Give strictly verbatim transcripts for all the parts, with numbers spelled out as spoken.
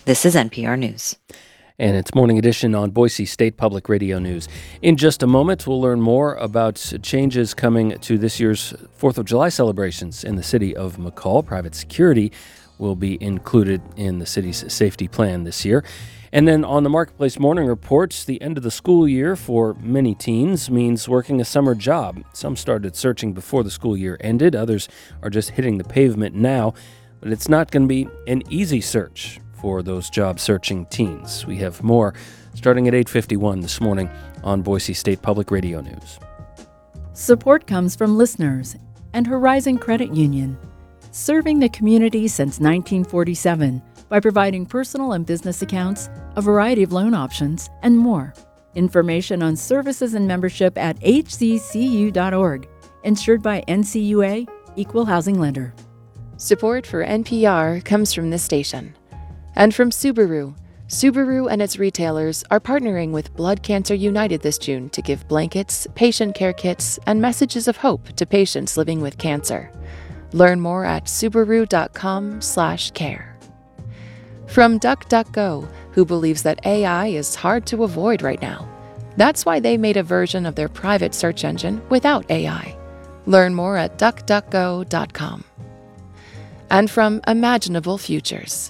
This is N P R News. And it's Morning Edition on Boise State Public Radio News. In just a moment, we'll learn more about changes coming to this year's fourth of July celebrations in the city of McCall. Private security will be included in the city's safety plan this year. And then on the Marketplace Morning Reports, the end of the school year for many teens means working a summer job. Some started searching before the school year ended. Others are just hitting the pavement now. But it's not going to be an easy search for those job-searching teens. We have more starting at eight fifty-one this morning on Boise State Public Radio News. Support comes from listeners and Horizon Credit Union, serving the community since nineteen forty-seven by providing personal and business accounts, a variety of loan options, and more. Information on services and membership at h c c u dot org. Insured by N C U A, Equal Housing Lender. Support for N P R comes from this station. And from Subaru. Subaru and its retailers are partnering with Blood Cancer United this June to give blankets, patient care kits, and messages of hope to patients living with cancer. Learn more at subaru dot com slash care. From DuckDuckGo, who believes that A I is hard to avoid right now. That's why they made a version of their private search engine without A I. Learn more at duck duck go dot com. And from Imaginable Futures.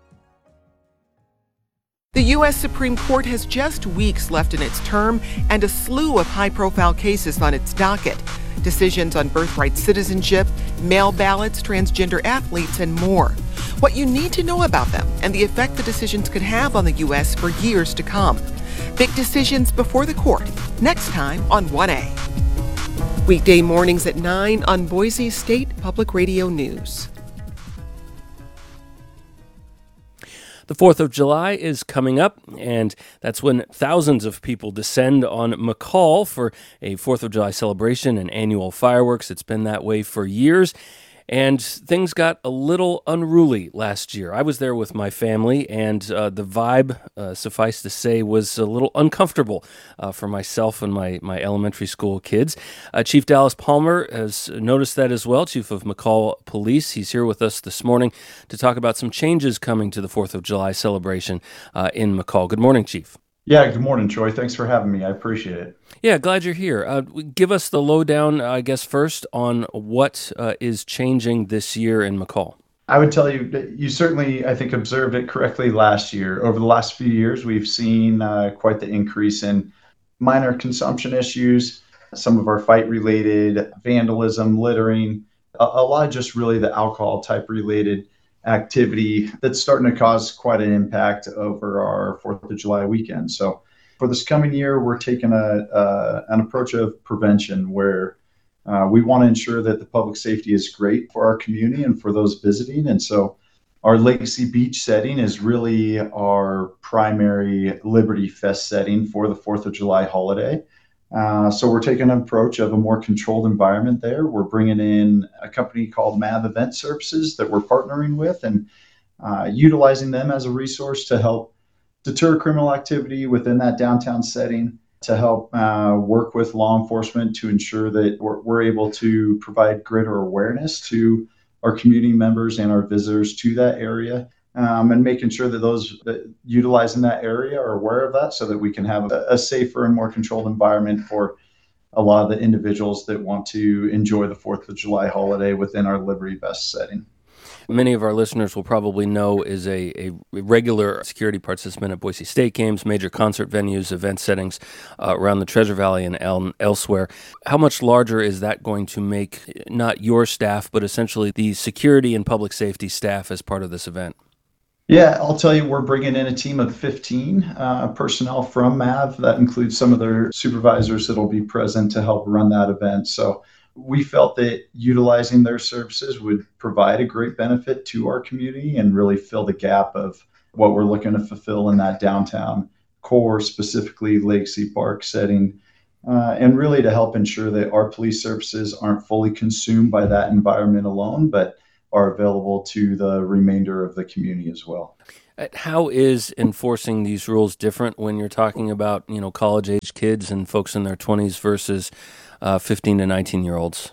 The U S Supreme Court has just weeks left in its term and a slew of high-profile cases on its docket. Decisions on birthright citizenship, mail ballots, transgender athletes, and more. What you need to know about them and the effect the decisions could have on the U S for years to come. Big decisions before the court, next time on one A. Weekday mornings at nine on Boise State Public Radio News. The fourth of July is coming up, and that's when thousands of people descend on McCall for a fourth of July celebration and annual fireworks. It's been that way for years, and things got a little unruly last year. I was there with my family, and uh, the vibe, uh, suffice to say, was a little uncomfortable uh, for myself and my, my elementary school kids. Uh, Chief Dallas Palmer has noticed that as well, Chief of McCall Police. He's here with us this morning to talk about some changes coming to the fourth of July celebration uh, in McCall. Good morning, Chief. Yeah, good morning, Troy. Thanks for having me. I appreciate it. Yeah, glad you're here. Uh, give us the lowdown, I guess, first on what uh, is changing this year in McCall. I would tell you that you certainly, I think, observed it correctly last year. Over the last few years, we've seen uh, quite the increase in minor consumption issues, some of our fight-related vandalism, littering, a, a lot of just really the alcohol-type related activity that's starting to cause quite an impact over our fourth of July weekend. So for this coming year, we're taking a, a an approach of prevention where uh, we want to ensure that the public safety is great for our community and for those visiting. And so our Legacy Beach setting is really our primary Liberty Fest setting for the fourth of July holiday. Uh, so we're taking an approach of a more controlled environment there. We're bringing in a company called Mav Event Services that we're partnering with and uh, utilizing them as a resource to help deter criminal activity within that downtown setting, to help uh, work with law enforcement to ensure that we're, we're able to provide greater awareness to our community members and our visitors to that area. Um, and making sure that those that utilizing that area are aware of that so that we can have a, a safer and more controlled environment for a lot of the individuals that want to enjoy the fourth of July holiday within our Liberty Fest setting. Many of our listeners will probably know is a, a regular security participant at Boise State games, major concert venues, event settings uh, around the Treasure Valley and el- elsewhere. How much larger is that going to make not your staff, but essentially the security and public safety staff as part of this event? Yeah, I'll tell you, we're bringing in a team of fifteen uh, personnel from Mav. That includes some of their supervisors that will be present to help run that event. So we felt that utilizing their services would provide a great benefit to our community and really fill the gap of what we're looking to fulfill in that downtown core, specifically Legacy Park setting, uh, and really to help ensure that our police services aren't fully consumed by that environment alone, but are available to the remainder of the community as well. How is enforcing these rules different when you're talking about, you know, college-age kids and folks in their twenties versus uh, fifteen to nineteen-year-olds?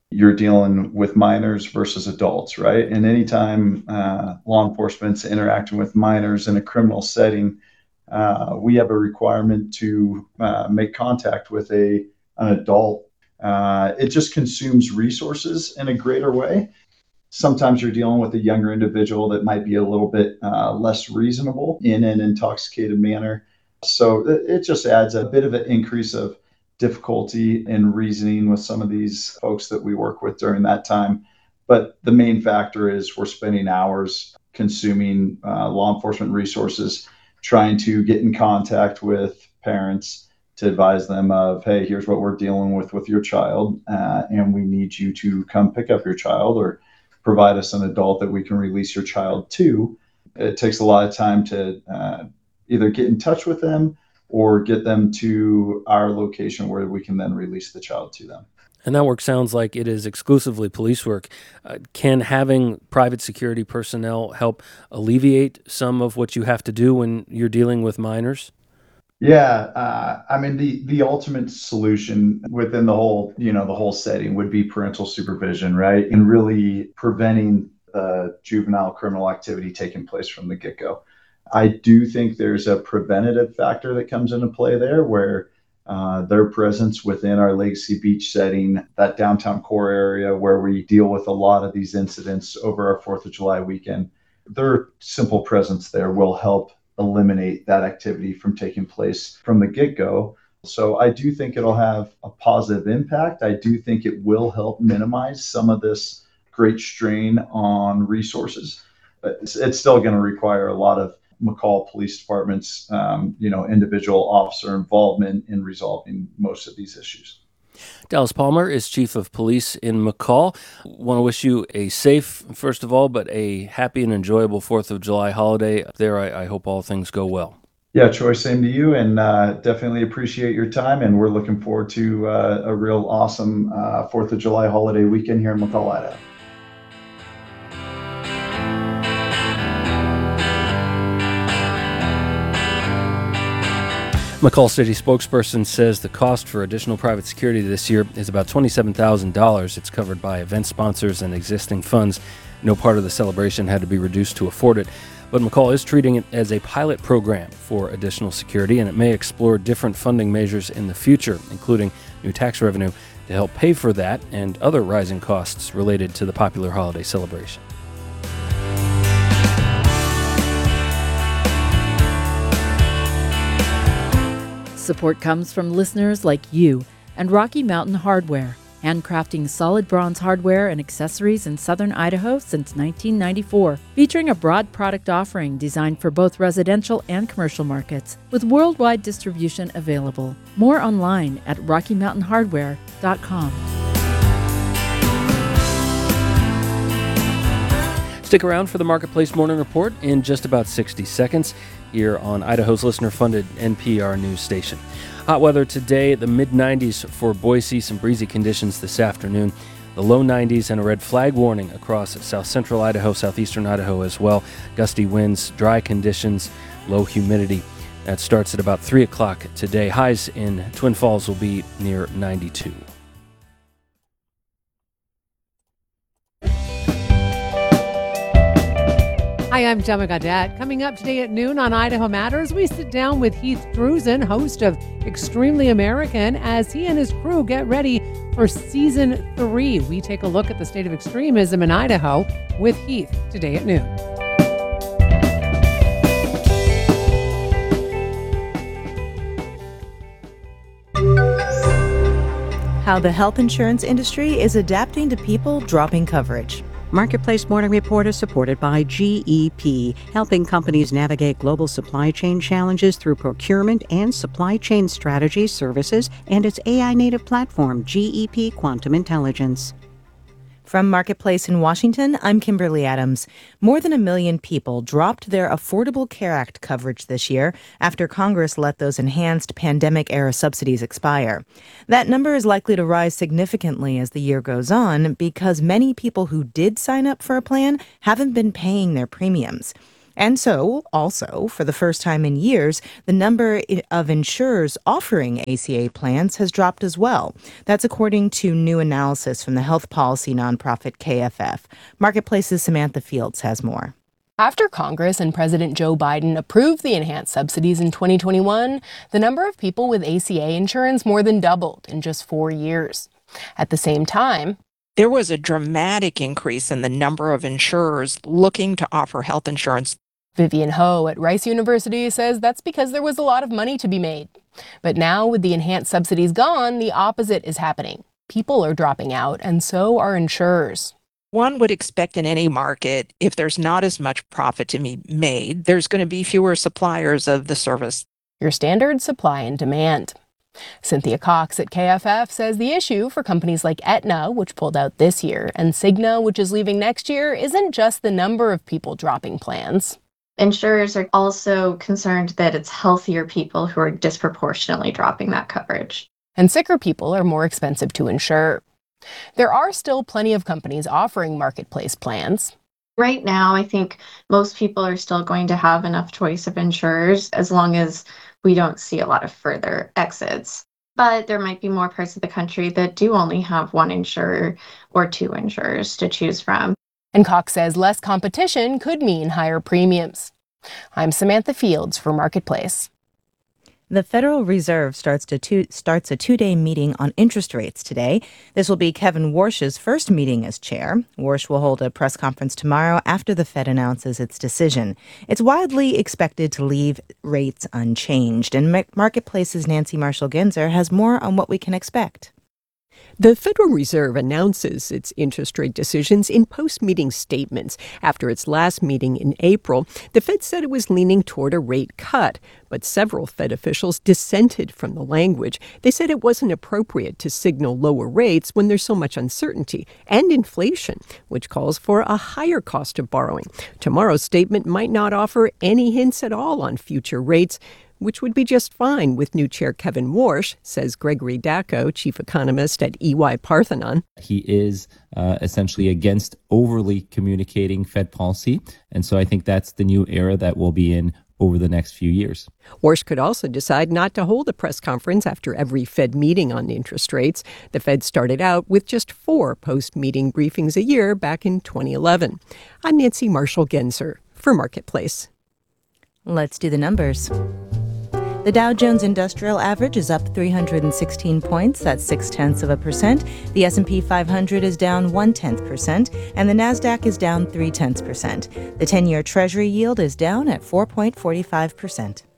you're dealing with minors versus adults, right? And anytime uh, law enforcement's interacting with minors in a criminal setting, uh, we have a requirement to uh, make contact with a an adult. Uh, it just consumes resources in a greater way. Sometimes you're dealing with a younger individual that might be a little bit uh, less reasonable in an intoxicated manner. So it, it just adds a bit of an increase of difficulty in reasoning with some of these folks that we work with during that time. But the main factor is we're spending hours consuming uh, law enforcement resources, trying to get in contact with parents to advise them of, hey, here's what we're dealing with with your child, uh, and we need you to come pick up your child or provide us an adult that we can release your child to. It takes a lot of time to uh, either get in touch with them or get them to our location where we can then release the child to them. And that work sounds like it is exclusively police work. Uh, can having private security personnel help alleviate some of what you have to do when you're dealing with minors? Yeah, uh, I mean the the ultimate solution within the whole you know the whole setting would be parental supervision, right? And really preventing the juvenile criminal activity taking place from the get-go. I do think there's a preventative factor that comes into play there, where uh, their presence within our Legacy Beach setting, that downtown core area where we deal with a lot of these incidents over our Fourth of July weekend, their simple presence there will help eliminate that activity from taking place from the get-go. So I do think it'll have a positive impact. I do think it will help minimize some of this great strain on resources. But it's, it's still going to require a lot of McCall Police Department's, um, you know, individual officer involvement in resolving most of these issues. Dallas Palmer is Chief of Police in McCall. Want to wish you a safe, first of all, but a happy and enjoyable fourth of July holiday. There, I, I hope all things go well. Yeah, Troy, same to you, and uh, definitely appreciate your time. And we're looking forward to uh, a real awesome uh, fourth of July holiday weekend here in McCall, Idaho. McCall City spokesperson says the cost for additional private security this year is about twenty-seven thousand dollars. It's covered by event sponsors and existing funds. No part of the celebration had to be reduced to afford it. But McCall is treating it as a pilot program for additional security, and it may explore different funding measures in the future, including new tax revenue, to help pay for that and other rising costs related to the popular holiday celebration. Support comes from listeners like you and Rocky Mountain Hardware, handcrafting solid bronze hardware and accessories in southern Idaho since nineteen ninety-four, featuring a broad product offering designed for both residential and commercial markets, with worldwide distribution available. More online at rocky mountain hardware dot com. Stick around for the Marketplace Morning Report in just about sixty seconds here on Idaho's listener-funded N P R news station. Hot weather today, the mid nineties for Boise, some breezy conditions this afternoon, the low nineties, and a red flag warning across south central Idaho, southeastern Idaho as well. Gusty winds, dry conditions, low humidity. That starts at about three o'clock today. Highs in Twin Falls will be near ninety-two. Hi, I'm Gemma Gaudette. Coming up today at noon on Idaho Matters, we sit down with Heath Drusen, host of Extremely American, as he and his crew get ready for season three. We take a look at the state of extremism in Idaho with Heath today at noon. How the health insurance industry is adapting to people dropping coverage. Marketplace Morning Report is supported by G E P, helping companies navigate global supply chain challenges through procurement and supply chain strategy services and its A I-native platform, G E P Quantum Intelligence. From Marketplace in Washington, I'm Kimberly Adams. More than a million people dropped their Affordable Care Act coverage this year after Congress let those enhanced pandemic-era subsidies expire. That number is likely to rise significantly as the year goes on because many people who did sign up for a plan haven't been paying their premiums. And so, also, for the first time in years, the number of insurers offering A C A plans has dropped as well. That's according to new analysis from the health policy nonprofit K F F. Marketplace's Samantha Fields has more. After Congress and President Joe Biden approved the enhanced subsidies in twenty twenty-one, the number of people with A C A insurance more than doubled in just four years. At the same time, there was a dramatic increase in the number of insurers looking to offer health insurance. Vivian Ho at Rice University says that's because there was a lot of money to be made. But now, with the enhanced subsidies gone, the opposite is happening. People are dropping out, and so are insurers. One would expect in any market, if there's not as much profit to be made, there's going to be fewer suppliers of the service. Your standard supply and demand. Cynthia Cox at K F F says the issue for companies like Aetna, which pulled out this year, and Cigna, which is leaving next year, isn't just the number of people dropping plans. Insurers are also concerned that it's healthier people who are disproportionately dropping that coverage. And sicker people are more expensive to insure. There are still plenty of companies offering marketplace plans. Right now, I think most people are still going to have enough choice of insurers as long as we don't see a lot of further exits. But there might be more parts of the country that do only have one insurer or two insurers to choose from. And Cox says less competition could mean higher premiums. I'm Samantha Fields for Marketplace. The Federal Reserve starts, to two, starts a two-day meeting on interest rates today. This will be Kevin Warsh's first meeting as chair. Warsh will hold a press conference tomorrow after the Fed announces its decision. It's widely expected to leave rates unchanged. And Marketplace's Nancy Marshall-Genzer has more on what we can expect. The Federal Reserve announces its interest rate decisions in post-meeting statements. After its last meeting in April, the Fed said it was leaning toward a rate cut, but several Fed officials dissented from the language. They said it wasn't appropriate to signal lower rates when there's so much uncertainty and inflation, which calls for a higher cost of borrowing. Tomorrow's statement might not offer any hints at all on future rates, which would be just fine with new chair Kevin Warsh, says Gregory Dacko, chief economist at E Y Parthenon. He is uh, essentially against overly communicating Fed policy. And so I think that's the new era that we'll be in over the next few years. Warsh could also decide not to hold a press conference after every Fed meeting on interest rates. The Fed started out with just four post-meeting briefings a year back in twenty eleven. I'm Nancy Marshall-Genzer for Marketplace. Let's do the numbers. The Dow Jones Industrial Average is up three hundred sixteen points, that's six-tenths of a percent. The S and P five hundred is down one-tenth percent, and the NASDAQ is down three-tenths percent. The ten-year Treasury yield is down at four point four five percent.